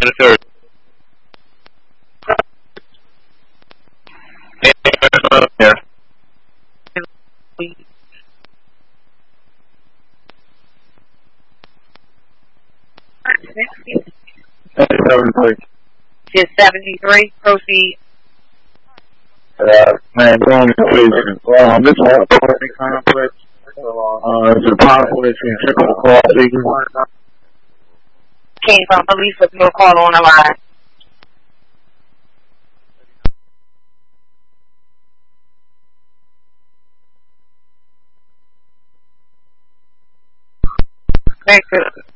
the third. Here. 73. Is 73. Proceed. Man, going to this one, complex. It's a conflict in Chicago Crossing. Came from police with no call on the line. Thank you.